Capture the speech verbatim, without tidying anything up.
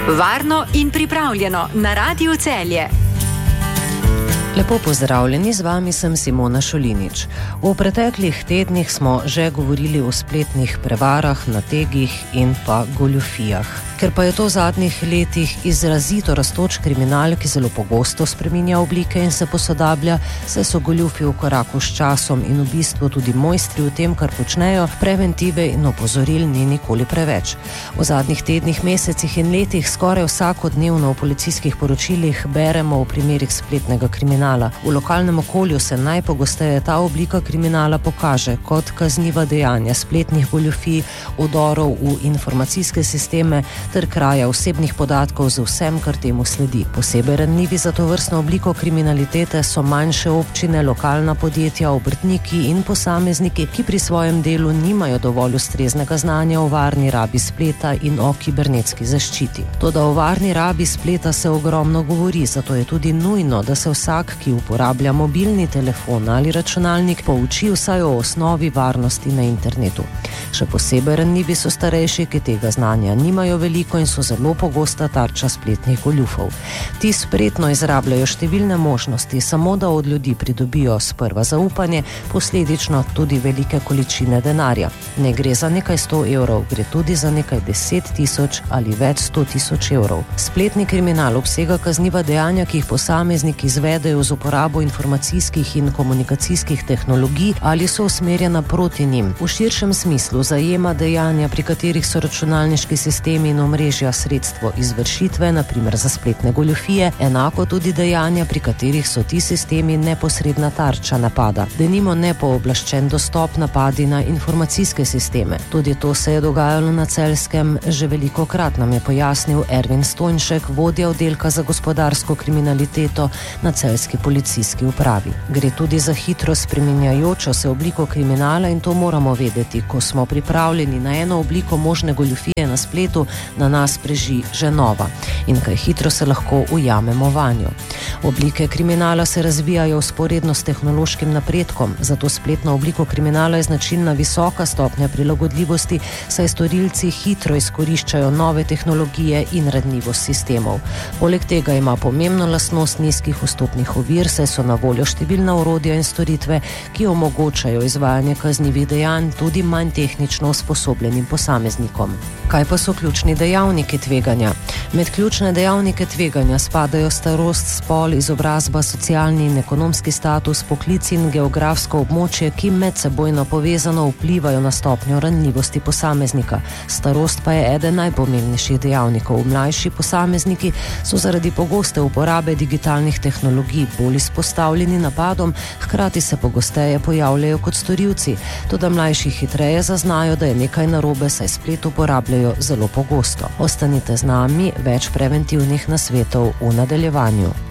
Varno in pripravljeno na Radiu Celje. Lepo pozdravljeni, z vami sem Simona Šolinič. V preteklih tednih smo že govorili o spletnih prevarah, nategih in pa goljufijah. Ker pa je to v zadnjih letih izrazito rastoč kriminal, ki zelo pogosto spreminja oblike in se posodablja, saj so goljufi v koraku s časom in v bistvu tudi mojstri v tem, kar počnejo, preventive in opozoril ni nikoli preveč. V zadnjih tednih, mesecih in letih skoraj vsakodnevno v policijskih poročilih beremo o primerih spletnega kriminala. V lokalnem okolju se najpogosteje ta oblika kriminala pokaže kot kazniva dejanja spletnih goljufij, vdorov v informacijske sisteme ter kraja osebnih podatkov z vsem, kar temu sledi. Posebej ranljivi za to vrstno obliko kriminalitete so manjše občine, lokalna podjetja, obrtniki in posamezniki, ki pri svojem delu nimajo dovolj ustreznega znanja o varni rabi spleta in o kibernetski zaščiti. Toda o varni rabi spleta se ogromno govori, zato je tudi nujno, da se vsak, ki uporablja mobilni telefon ali računalnik, pouči vsaj o osnovi varnosti na internetu. Še posebej ranljivi so starejši, ki tega znanja nimajo veliko in so zelo pogosta tarča spletnih goljufov. Ti spretno izrabljajo številne možnosti, samo da od ljudi pridobijo sprva zaupanje, posledično tudi velike količine denarja. Ne gre za nekaj sto evrov, gre tudi za nekaj deset tisoč ali več sto tisoč evrov. Spletni kriminal obsega kazniva dejanja, ki jih posamezniki izvedejo z uporabo informacijskih in komunikacijskih tehnologij ali so usmerjena proti njim. V širšem smislu zajema dejanja, pri katerih so računalniški sistemi in omrežja sredstvo izvršitve, na primer za spletne goljufije, enako tudi dejanja, pri katerih so ti sistemi neposredna tarča napada. Denimo nepooblaščen dostop, napadi na informacijske sisteme. Tudi to se je dogajalo na Celjskem, že velikokrat nam je pojasnil Ervin Stojnšek, vodja oddelka za gospodarsko kriminaliteto na celjski policijski upravi. Gre tudi za hitro spreminjajočo se obliko kriminala in to moramo vedeti, ko smo pripravljeni na eno obliko možne goljufije na spletu, na nas preži že nova in kaj hitro se lahko ujamemo vanjo. Oblike kriminala se razvijajo vzporedno s tehnološkim napredkom, zato spletno obliko kriminala je značilna visoka stopnja prilagodljivosti, saj storilci hitro izkoriščajo nove tehnologije in ranljivost sistemov. Poleg tega ima pomembno lastnost nizkih vstopnih ovir, saj so na voljo številna orodja in storitve, ki omogočajo izvajanje kaznivih dejanj tudi manj tehnično usposobljenim posameznikom. Kaj pa so ključni dejavniki tveganja? Med ključne dejavnike tveganja spadajo starost, spol, izobrazba, socialni in ekonomski status, poklic in geografsko območje, ki medsebojno povezano vplivajo na stopnjo ranljivosti posameznika. Starost pa je eden najpomembnejših dejavnikov. Mlajši posamezniki so zaradi pogoste uporabe digitalnih tehnologij bolj izpostavljeni napadom, hkrati se pogosteje pojavljajo kot storilci. Toda mlajši hitreje zaznajo, da je nekaj narobe, saj splet uporabljajo zelo pogosto. Ostanite z nami, več preventivnih nasvetov v nadaljevanju.